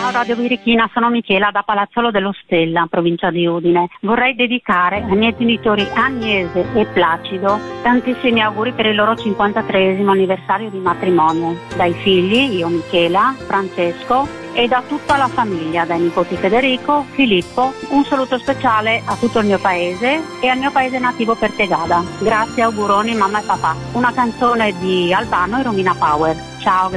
Ciao Radio Birichina, sono Michela da Palazzolo dello Stella, provincia di Udine. Vorrei dedicare ai miei genitori Agnese e Placido tantissimi auguri per il loro 53esimo anniversario di matrimonio. Dai figli, io Michela, Francesco e da tutta la famiglia, dai nipoti Federico, Filippo. Un saluto speciale a tutto il mio paese e al mio paese nativo Pertegada. Grazie, auguroni mamma e papà. Una canzone di Albano e Romina Power. Ciao.